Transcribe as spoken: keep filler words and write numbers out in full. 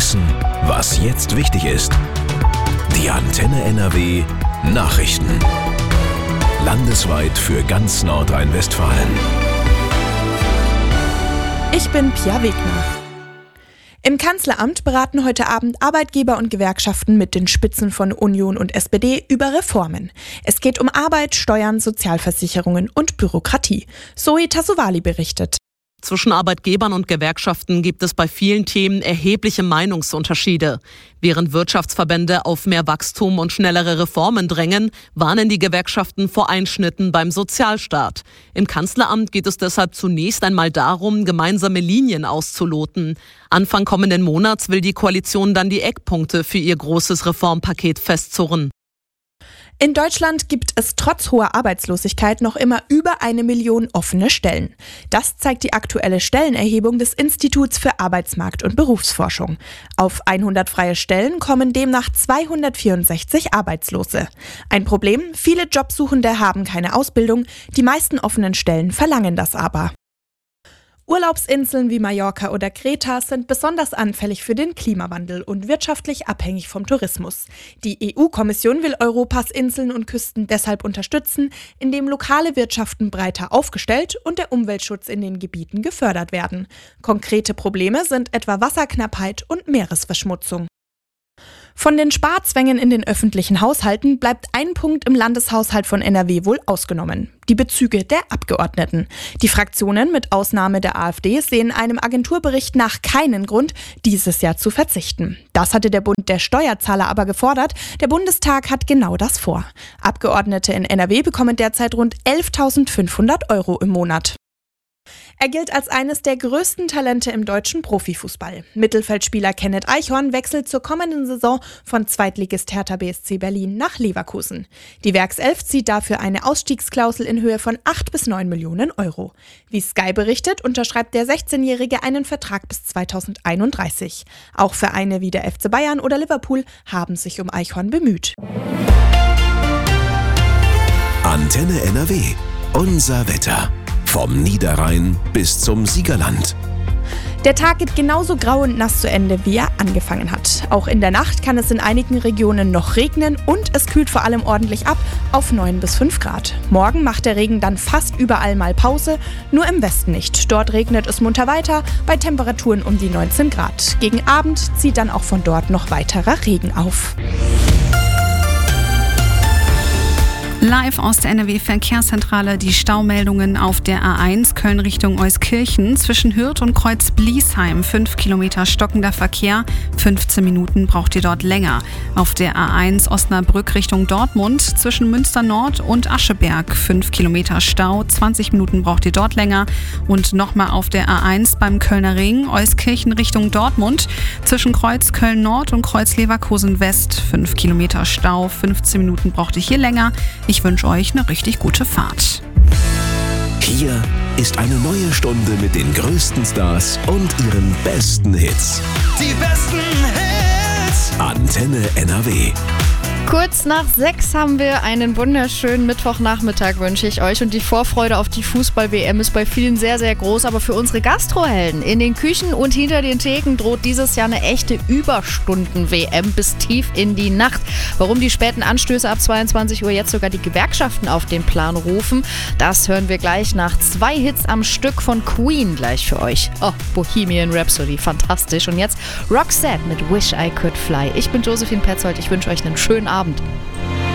wissen, was jetzt wichtig ist. Die Antenne N R W Nachrichten. Landesweit für ganz Nordrhein-Westfalen. Ich bin Pia Wegner. Im Kanzleramt beraten heute Abend Arbeitgeber und Gewerkschaften mit den Spitzen von Union und S P D über Reformen. Es geht um Arbeit, Steuern, Sozialversicherungen und Bürokratie. Zoe Tassovali berichtet. Zwischen Arbeitgebern und Gewerkschaften gibt es bei vielen Themen erhebliche Meinungsunterschiede. Während Wirtschaftsverbände auf mehr Wachstum und schnellere Reformen drängen, warnen die Gewerkschaften vor Einschnitten beim Sozialstaat. Im Kanzleramt geht es deshalb zunächst einmal darum, gemeinsame Linien auszuloten. Anfang kommenden Monats will die Koalition dann die Eckpunkte für ihr großes Reformpaket festzurren. In Deutschland gibt es trotz hoher Arbeitslosigkeit noch immer über eine Million offene Stellen. Das zeigt die aktuelle Stellenerhebung des Instituts für Arbeitsmarkt- und Berufsforschung. Auf hundert freie Stellen kommen demnach zweihundertvierundsechzig Arbeitslose. Ein Problem: viele Jobsuchende haben keine Ausbildung, die meisten offenen Stellen verlangen das aber. Urlaubsinseln wie Mallorca oder Kreta sind besonders anfällig für den Klimawandel und wirtschaftlich abhängig vom Tourismus. Die E U-Kommission will Europas Inseln und Küsten deshalb unterstützen, indem lokale Wirtschaften breiter aufgestellt und der Umweltschutz in den Gebieten gefördert werden. Konkrete Probleme sind etwa Wasserknappheit und Meeresverschmutzung. Von den Sparzwängen in den öffentlichen Haushalten bleibt ein Punkt im Landeshaushalt von N R W wohl ausgenommen: die Bezüge der Abgeordneten. Die Fraktionen mit Ausnahme der AfD sehen einem Agenturbericht nach keinen Grund, dieses Jahr zu verzichten. Das hatte der Bund der Steuerzahler aber gefordert. Der Bundestag hat genau das vor. Abgeordnete in N R W bekommen derzeit rund elftausendfünfhundert Euro im Monat. Er gilt als eines der größten Talente im deutschen Profifußball. Mittelfeldspieler Kenneth Eichhorn wechselt zur kommenden Saison von Zweitligist Hertha B S C Berlin nach Leverkusen. Die Werkself zieht dafür eine Ausstiegsklausel in Höhe von acht bis neun Millionen Euro. Wie Sky berichtet, unterschreibt der sechzehnjährige einen Vertrag bis zweitausendeinunddreißig. Auch Vereine wie der F C Bayern oder Liverpool haben sich um Eichhorn bemüht. Antenne N R W. Unser Wetter. Vom Niederrhein bis zum Siegerland. Der Tag geht genauso grau und nass zu Ende, wie er angefangen hat. Auch in der Nacht kann es in einigen Regionen noch regnen und es kühlt vor allem ordentlich ab auf neun bis fünf Grad. Morgen macht der Regen dann fast überall mal Pause, nur im Westen nicht. Dort regnet es munter weiter bei Temperaturen um die neunzehn Grad. Gegen Abend zieht dann auch von dort noch weiterer Regen auf. Live aus der N R W-Verkehrszentrale die Staumeldungen auf der A eins Köln Richtung Euskirchen zwischen Hürth und Kreuz Bliesheim. fünf Kilometer stockender Verkehr, fünfzehn Minuten braucht ihr dort länger. Auf der A eins Osnabrück Richtung Dortmund zwischen Münster Nord und Ascheberg. fünf Kilometer Stau, zwanzig Minuten braucht ihr dort länger. Und nochmal auf der A eins beim Kölner Ring Euskirchen Richtung Dortmund zwischen Kreuz Köln Nord und Kreuz Leverkusen West. fünf Kilometer Stau, fünfzehn Minuten braucht ihr hier länger. Ich wünsche euch eine richtig gute Fahrt. Hier ist eine neue Stunde mit den größten Stars und ihren besten Hits. Die besten Hits. Antenne N R W. Kurz nach sechs haben wir einen wunderschönen Mittwochnachmittag, wünsche ich euch. Und die Vorfreude auf die Fußball-W M ist bei vielen sehr, sehr groß. Aber für unsere Gastrohelden in den Küchen und hinter den Theken droht dieses Jahr eine echte Überstunden-W M bis tief in die Nacht. Warum die späten Anstöße ab zweiundzwanzig Uhr jetzt sogar die Gewerkschaften auf den Plan rufen, das hören wir gleich nach zwei Hits am Stück von Queen gleich für euch. Oh, Bohemian Rhapsody, fantastisch. Und jetzt Roxette mit Wish I Could Fly. Ich bin Josephine Petzold, ich wünsche euch einen schönen Abend.